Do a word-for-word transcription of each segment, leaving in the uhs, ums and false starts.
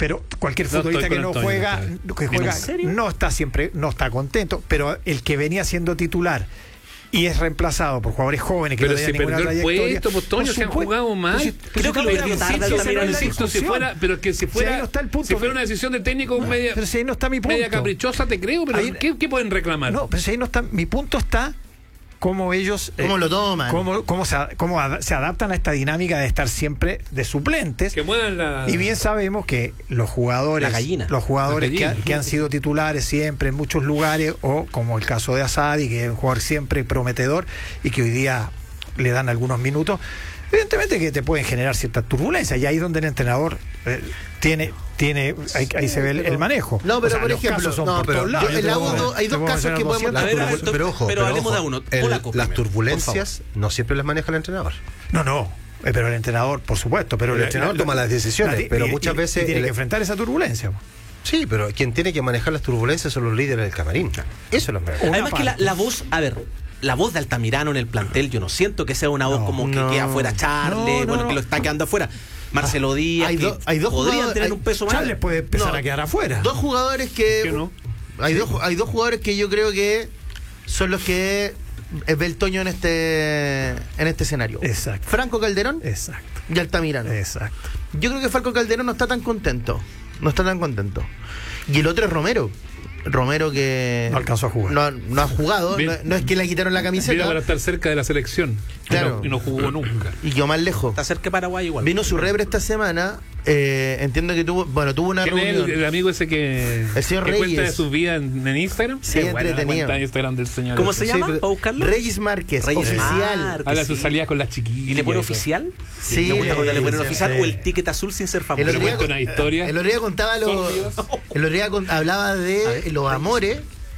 pero cualquier No futbolista estoy que con no Antonio, juega, no que juega ¿En serio? no está siempre, no está contento, pero el que venía siendo titular y es reemplazado por jugadores jóvenes que Pero no si tenían ninguna perdió el trayectoria. puesto, pues Toño, Por se han supuesto. jugado mal. Pues si- Creo pues que si lo no, perdió tarde insisto, Altamirano esa no es la Insisto, si discusión. fuera, pero que si Si ahí fuera, no está el punto. si fuera una decisión del técnico media, Pero si ahí no está mi punto. media caprichosa, te creo, pero Ahí- ¿qué, qué pueden reclamar? No, pero si ahí no está, mi punto está cómo ellos ¿Cómo lo toman? cómo, cómo, se, cómo ad- se adaptan a esta dinámica de estar siempre de suplentes. Que muevan la... Y bien sabemos que los jugadores, La gallina. los jugadores La que, gallina. ha- que han sido titulares siempre en muchos lugares, o como el caso de Asadi, que es un jugador siempre prometedor y que hoy día le dan algunos minutos, evidentemente que te pueden generar ciertas turbulencias, y ahí es donde el entrenador eh, tiene, tiene ahí, ahí se ve el, el manejo. No, pero O sea, por los ejemplo, casos son no, por pero todos lados. yo- Yo el te agua- puedo- dos- hay te dos puedo casos mencionar que podemos- doscientos. A ver, a ver, Turbul- pero ojo, pero hablemos ojo, de uno. el- Polaco las primero, turbulencias no siempre las maneja el entrenador. No, no. eh, Pero el entrenador, por supuesto, pero El entrenador toma las decisiones, la- pero y- muchas y- veces y tiene el- que enfrentar esa turbulencia. Sí, pero quien tiene que manejar las turbulencias son los líderes del camarín. Eso es lo mejor. Una Además que la, parte. la voz, a ver, la voz de Altamirano en el plantel, yo no siento que sea una voz No, como que no. queda afuera Charles, No, no, bueno, no. que lo está quedando afuera. Marcelo Díaz, Hay que do- hay dos podrían jugadores- tener hay- un peso más. Charles puede empezar No, a quedar afuera. Dos jugadores que. ¿Qué no? Hay dos, hay dos jugadores que yo creo que son los que eh, ve el Toño en este en este escenario. Exacto. Franco Calderón Exacto. y Altamirano. Exacto. Yo creo que Franco Calderón no está tan contento. No está tan contento. Y el otro es Romero. Romero que No alcanzó a jugar. No, no ha jugado. Bien. No, no es que le quitaron la Vino camiseta. para estar cerca de la selección. Claro. Y no, y no jugó nunca. Y quedó más lejos. Está cerca de Paraguay igual. Vino su rebre esta semana. eh, entiendo que tuvo. Bueno, tuvo una ¿Quién es reunión. el, el amigo ese que, El señor que cuenta de Reyes. sus vidas en, en Instagram? Sí, Qué buena la entretenido. cuenta de Instagram del señor. ¿Cómo ese. se llama? pero- ¿Para buscarlo? Reyes Márquez, Reyes oficial. Márquez. Habla de sus Sí. salidas con las chiquillas. ¿Y le pone y eso. oficial? Sí, Me gusta cuando le ponen sí, oficial sí. o el ticket azul sin ser famoso. El otro día, cuenta una historia. el otro día contaba los. Sórdidas. El otro día con- hablaba de los amores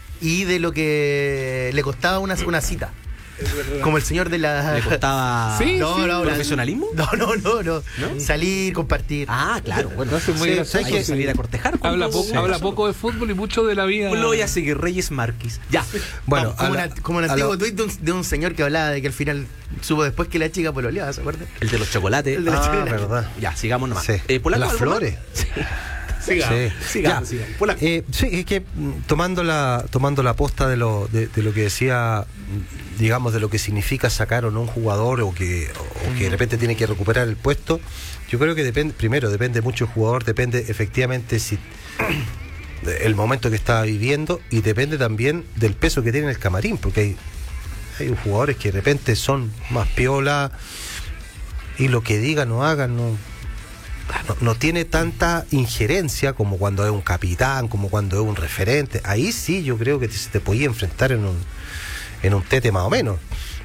y de lo que le costaba una, una cita. Como el señor de la. ¿Le costaba Sí, no, no, la- profesionalismo? No, no, no, no. Salir, compartir. Ah, claro. Bueno, Entonces, muy Sí, gracioso. hay que salir a cortejar. con Habla, todo. poco, habla poco de fútbol y mucho de la vida. Lo voy a seguir, Reyes Márquez. Ya. Bueno, como, a la- una- como un a antiguo lo- tuit de un, de un señor que hablaba de que al final supo después que la chica pololeaba, ¿se acuerdan? El de los chocolates. El de los Ah, chocolates. verdad. Ya, sigamos nomás. Sí. Eh, ¿Polaco, Las algo más? flores. Sigamos. Sí. Sigamos, Ya. sigamos. Polaco. Eh, sí, es que mm, tomando la tomando la posta de lo de, de lo que decía, mm, digamos, de lo que significa sacar o no un jugador o que o que de repente tiene que recuperar el puesto, yo creo que depende, primero depende mucho el jugador, depende efectivamente si el momento que está viviendo y depende también del peso que tiene el camarín, porque hay hay jugadores que de repente son más piola y lo que digan o hagan no No, no tiene tanta injerencia como cuando es un capitán, como cuando es un referente. Ahí sí yo creo que te, se te podía enfrentar en un, en un tete más o menos.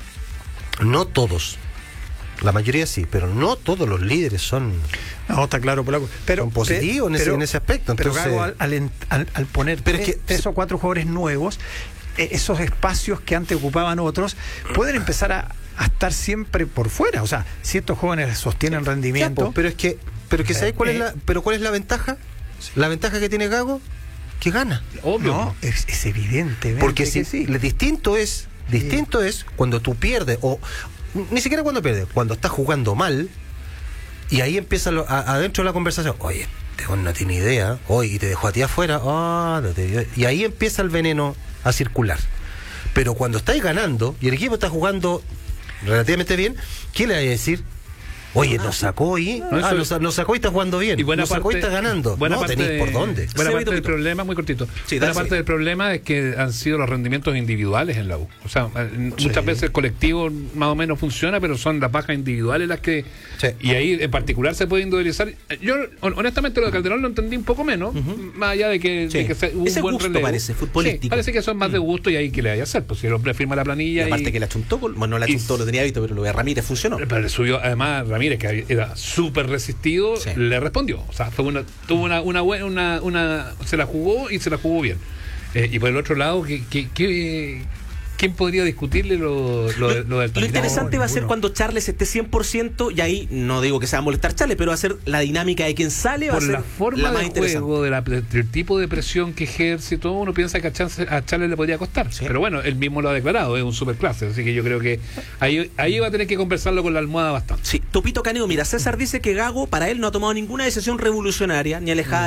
No todos, la mayoría sí, pero no todos los líderes son, No, está claro, Polaco. Pero, son positivos en, ese, pero- en ese aspecto. Pero Entonces, Gago, al, al en- al- al poner Pero es tres, que- tres o cuatro jugadores nuevos, eh, esos espacios que antes ocupaban otros pueden empezar a, a estar siempre por fuera. O sea, si estos jóvenes sostienen ya, rendimiento. po, pero es que, pero que ¿sabes cuál es la, pero cuál es la ventaja? La ventaja que tiene Gago, que gana. Obvio. no, es, es evidente. Porque que si sí. lo distinto es, distinto es cuando tú pierdes, o ni siquiera cuando pierdes, cuando estás jugando mal, y ahí empieza lo- a- adentro de la conversación, oye, este weón no tiene idea, oye, y te dejó a ti afuera, ah, no te- y ahí empieza el veneno a circular. Pero cuando estáis ganando y el equipo está jugando relativamente bien, ¿qué le vais a decir? Oye, nos sacó y No, ah, eso- nos, nos sacó y está jugando bien. Y buena nos sacó y parte, está ganando. buena no parte tenéis de- por dónde. Buena Sí, parte del Vito. problema, muy cortito. Sí, buena dale. parte del problema es que han sido los rendimientos individuales en la U. O sea, eh, muchas veces el colectivo más o menos funciona, pero son las bajas individuales las que. Sí. Y ahí en particular se puede individualizar. Yo, hon- honestamente, lo de Calderón lo entendí un poco menos, más allá de que, Sí. de que sea un Ese buen gusto relevo. parece, futbolístico. Sí, parece que son más de gusto y ahí que le vaya a hacer. Pues si el hombre firma la Y planilla. aparte y- que la chuntó, con- bueno, no la y- chuntó, lo tenía visto, pero lo de Ramírez funcionó. Pero le subió, además, Ramírez, que era súper resistido, Sí. le respondió. O sea, fue una, tuvo una, una buena, una, una, se la jugó y se la jugó bien. Eh, y por el otro lado, ¿qué, qué, qué- ¿quién podría discutirle lo, lo, de- lo del Lo Taminá? interesante No, va a ser ninguno. cuando Charles esté cien por ciento y ahí no digo que se va a molestar Charles, pero va a ser la dinámica de quien sale, va Por a ser la forma la más de interesante. juego, de la, del tipo de presión que ejerce y todo, uno piensa que a, Chance- a Charles le podría costar. Sí. Pero bueno, él mismo lo ha declarado, es un superclase. Así que yo creo que ahí, ahí va a tener que conversarlo con la almohada bastante. Sí, Topito Caneo, mira, César dice que Gago para él no ha tomado ninguna decisión revolucionaria ni alejada